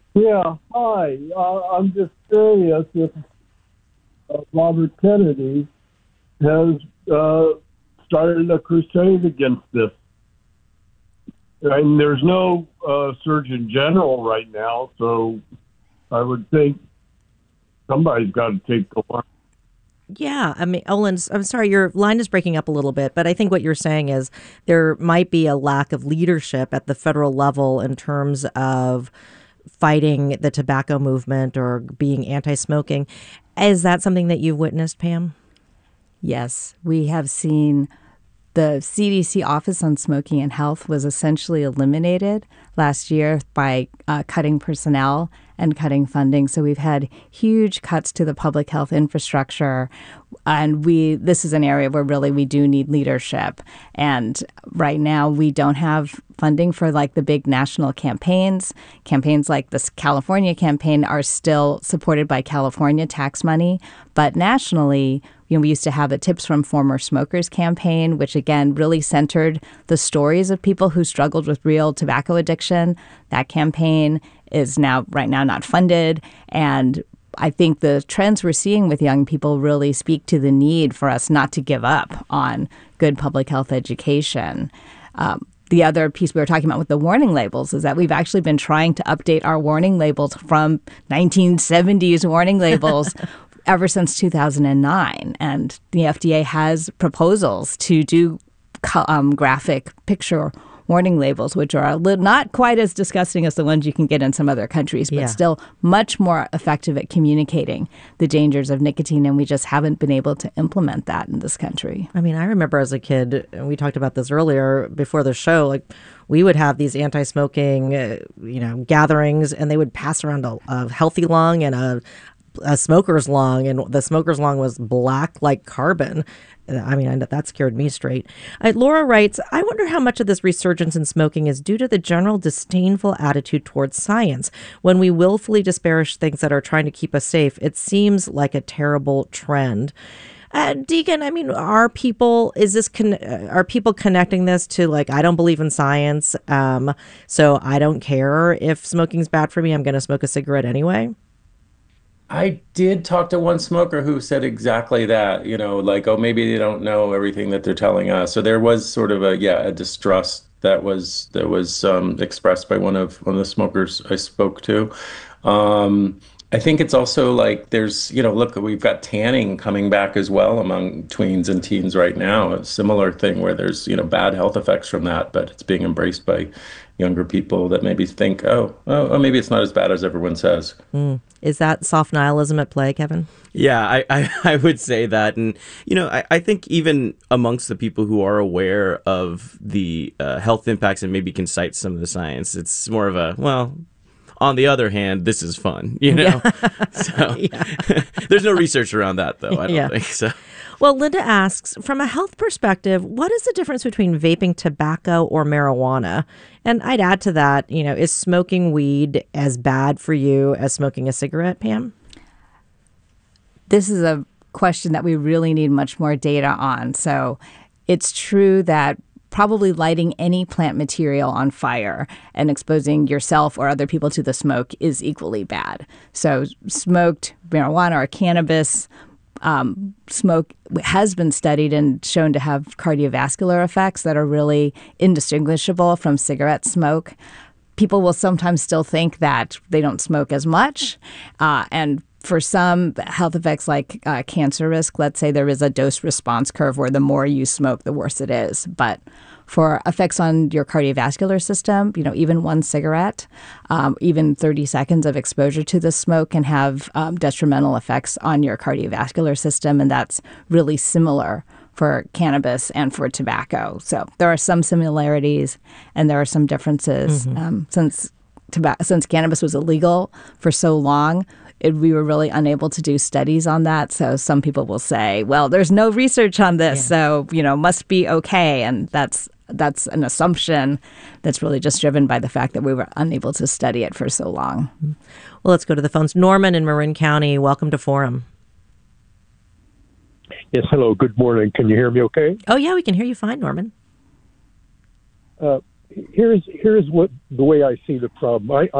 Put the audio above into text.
Yeah, hi. I'm just curious if Robert Kennedy has started a crusade against this. And there's no Surgeon General right now, so I would think somebody's got to take the line. Yeah, I mean, Olin, I'm sorry, your line is breaking up a little bit, but I think what you're saying is there might be a lack of leadership at the federal level in terms of fighting the tobacco movement or being anti-smoking. Is that something that you've witnessed, Pam? Yes, we have seen the CDC Office on Smoking and Health was essentially eliminated last year by cutting personnel and cutting funding. So we've had huge cuts to the public health infrastructure. And this is an area where really we do need leadership. And right now we don't have funding for like the big national campaigns. Campaigns like this California campaign are still supported by California tax money. But nationally, we used to have the Tips from Former Smokers campaign, which again really centered the stories of people who struggled with real tobacco addiction. That campaign is right now not funded. And I think the trends we're seeing with young people really speak to the need for us not to give up on good public health education. The other piece we were talking about with the warning labels is that we've actually been trying to update our warning labels from 1970s warning labels ever since 2009. And the FDA has proposals to do graphic picture warning labels, which are not quite as disgusting as the ones you can get in some other countries, but still much more effective at communicating the dangers of nicotine. And we just haven't been able to implement that in this country. I mean, I remember as a kid, and we talked about this earlier before the show, like we would have these anti-smoking, gatherings, and they would pass around a healthy lung and a smoker's lung, and the smoker's lung was black like carbon. I mean, that scared me straight. Laura writes, I wonder how much of this resurgence in smoking is due to the general disdainful attitude towards science. When we willfully disparage things that are trying to keep us safe, it seems like a terrible trend. Deegan, I mean, are people connecting this to like, I don't believe in science, so I don't care if smoking's bad for me, I'm going to smoke a cigarette anyway? I did talk to one smoker who said exactly that, like, oh, maybe they don't know everything that they're telling us. So there was sort of a distrust that was expressed by one of the smokers I spoke to. I think it's also like there's, look, we've got tanning coming back as well among tweens and teens right now. A similar thing where there's, bad health effects from that, but it's being embraced by younger people that maybe think, oh, maybe it's not as bad as everyone says. Is that soft nihilism at play, Kevin? Yeah, I would say that. And, I think even amongst the people who are aware of the health impacts and maybe can cite some of the science, it's more of a, well, on the other hand, this is fun, Yeah. So Yeah. there's no research around that, though. I don't think so. Well, Linda asks, from a health perspective, what is the difference between vaping tobacco or marijuana? And I'd add to that, is smoking weed as bad for you as smoking a cigarette, Pam? This is a question that we really need much more data on. So it's true that probably lighting any plant material on fire and exposing yourself or other people to the smoke is equally bad. So smoked marijuana or cannabis smoke has been studied and shown to have cardiovascular effects that are really indistinguishable from cigarette smoke. People will sometimes still think that they don't smoke as much. And for some health effects like cancer risk, let's say there is a dose response curve where the more you smoke, the worse it is. But for effects on your cardiovascular system, even one cigarette, even 30 seconds of exposure to the smoke can have detrimental effects on your cardiovascular system. And that's really similar for cannabis and for tobacco. So there are some similarities and there are some differences. Since cannabis was illegal for so long, we were really unable to do studies on that. So some people will say, well, there's no research on this, so, must be okay. And that's an assumption that's really just driven by the fact that we were unable to study it for so long. Well, let's go to the phones. Norman in Marin County, welcome to Forum. Yes, hello, good morning. Can you hear me okay? Oh, yeah, we can hear you fine, Norman. Here's what the way I see the problem.